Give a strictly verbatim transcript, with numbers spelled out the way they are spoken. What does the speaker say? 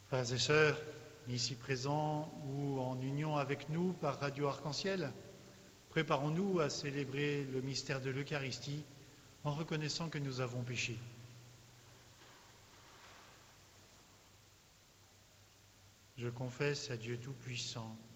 Frères et sœurs, ici présents ou en union avec nous par Radio Arc-en-Ciel, préparons-nous à célébrer le mystère de l'Eucharistie en reconnaissant que nous avons péché. Je confesse à Dieu Tout-Puissant